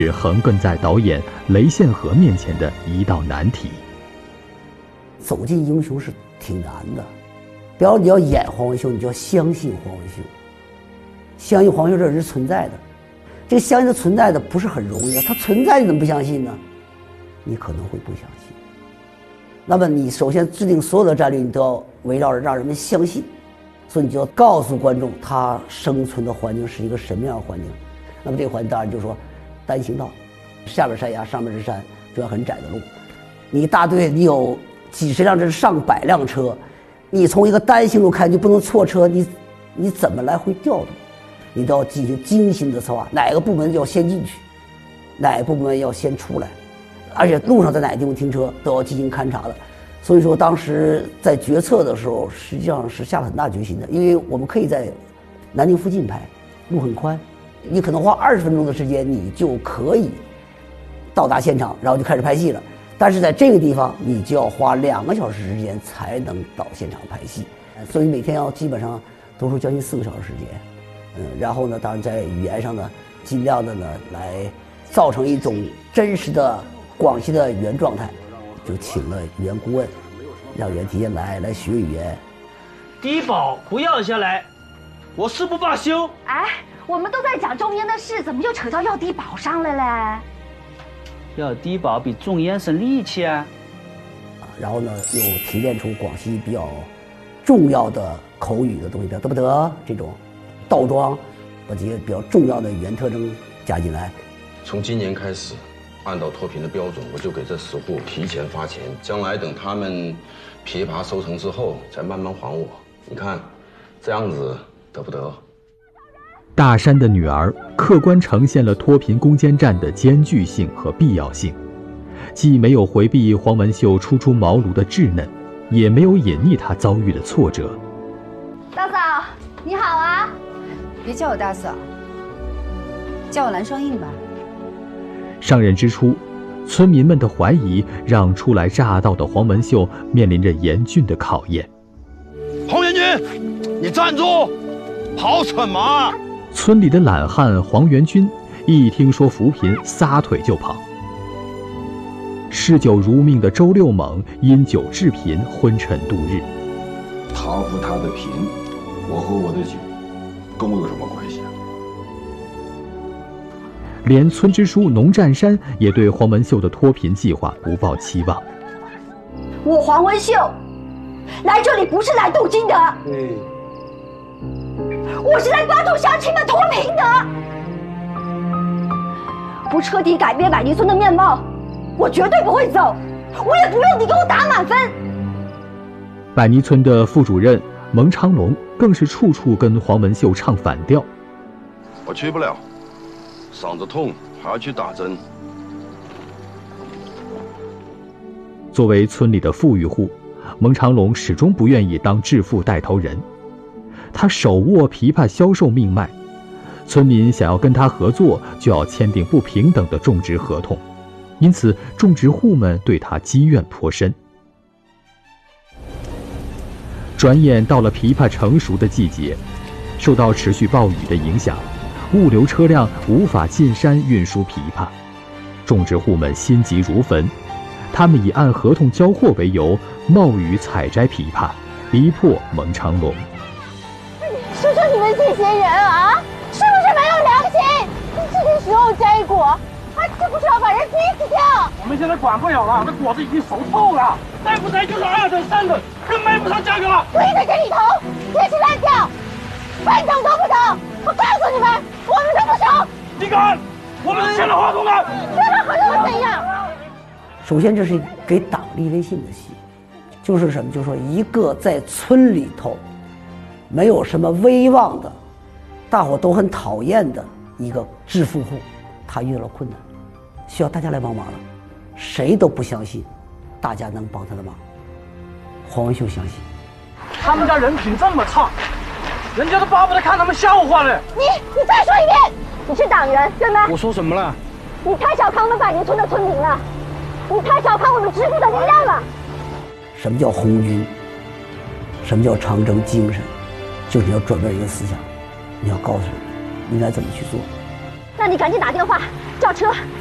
是横亘在导演雷宪和面前的一道难题。 走进英雄是挺难的，比方你要演黄文秀，你就要相信黄文秀，相信黄文秀这人是存在的。这个相信他存在的不是很容易的，他存在你怎么不相信呢？你可能会不相信。那么你首先制定所有的战略，你都要围绕着让人们相信，所以你就要告诉观众他生存的环境是一个什么样的环境。那么这个环境当然就是说单行道，下边山崖上面是山，这条很窄的路，你一大队你有几十辆甚至上百辆车，你从一个单行路开就不能错车，你怎么来回调动？你都要进行精心的策划，哪个部门要先进去，哪个部门要先出来，而且路上在哪个地方停车都要进行勘察的。所以说当时在决策的时候实际上是下了很大决心的，因为我们可以在南京附近拍，路很宽，你可能花20分钟的时间你就可以到达现场，然后就开始拍戏了。但是在这个地方你就要花2个小时时间才能到现场拍戏，所以每天要基本上多出将近4个小时时间。然后呢，当然在语言上呢，尽量的呢来造成一种真实的广西的语言状态，就请了语言顾问，让语言体验来学语言。 低保不要下来，我誓不罢休。 哎，我们都在讲种烟的事，怎么又扯到要低保上了嘞？ 要低保比种烟省力气啊。 然后呢，又提炼出广西比较重要的口语的东西，比如得不得这种。倒装，把这些比较重要的语言特征加进来。 从今年开始，按照脱贫的标准，我就给这10户提前发钱，将来等他们枇杷收成之后，再慢慢还我。你看，这样子得不得？ 大山的女儿客观呈现了脱贫攻坚战的艰巨性和必要性，既没有回避黄文秀初出茅庐的稚嫩，也没有隐匿她遭遇的挫折。 大嫂，你好啊！ 别叫我大嫂，叫我蓝双映吧。 上任之初，村民们的怀疑让初来乍到的黄文秀面临着严峻的考验。 黄元军，你站住！跑什么？ 村里的懒汉黄元军一听说扶贫，撒腿就跑。嗜酒如命的周六猛因酒致贫，昏沉度日。 他扶他的贫，我喝我的酒，跟我有什么关系啊？ 连村支书农占山也对黄文秀的脱贫计划不抱期望。 我黄文秀来这里不是来镀金的，我是来帮助乡亲们脱贫的。不彻底改变百泥村的面貌，我绝对不会走，我也不用你给我打满分。 百泥村的副主任蒙长龙更是处处跟黄文秀唱反调。 我去不了，嗓子痛还要去打针。 作为村里的富裕户，蒙长龙始终不愿意当致富带头人。他手握枇杷销售命脉，村民想要跟他合作，就要签订不平等的种植合同，因此种植户们对他积怨颇深。转眼到了枇杷成熟的季节，受到持续暴雨的影响，物流车辆无法进山运输枇杷，种植户们心急如焚，他们以按合同交货为由，冒雨采摘枇杷，逼迫蒙长龙。 说说你们这些人啊，是不是没有良心？这个时候摘果，这不是要把人逼死掉？ 我们现在管不了了，这果子已经熟透了，再不摘就是2等3等，更卖不上价格了。 跪在这里头，别去乱叫，半等都不等！我告诉你们，我们都不熟。 你敢？我们是签了合同的。 签了合同又怎样？ 首先，这是给党立威信的戏，就是什么？就是说，一个在村里头没有什么威望的，大伙都很讨厌的一个致富户，他遇到了困难，需要大家来帮忙了，谁都不相信大家能帮他的忙。黄文秀相信。 他们家人品这么差，人家都巴不得看他们笑话了。 你再说一遍，你是党员对吗？ 我说什么了？ 你太小看我们百年村的村民了，你太小看我们支部的力量了。 什么叫红军？什么叫长征精神？就是你要转变一个思想，你要告诉人应该怎么去做。 让你赶紧打电话叫车